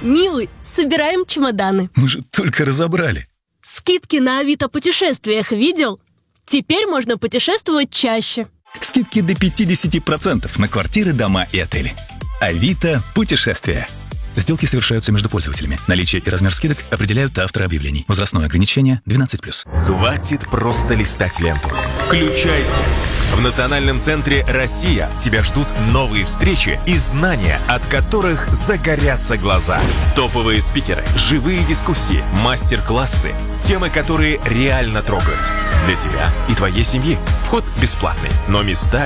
Милый, собираем чемоданы. Мы же только разобрали. Скидки на Авито путешествиях видел? Теперь можно путешествовать чаще. Скидки до 50% на квартиры, дома и отели. Авито путешествия. Сделки совершаются между пользователями. Наличие и размер скидок определяют авторы объявлений. Возрастное ограничение 12+. Хватит просто листать ленту. Включайся. В Национальном центре «Россия» тебя ждут новые встречи и знания, от которых загорятся глаза. Топовые спикеры, живые дискуссии, мастер-классы, темы, которые реально трогают. Для тебя и твоей семьи. Вход бесплатный, но места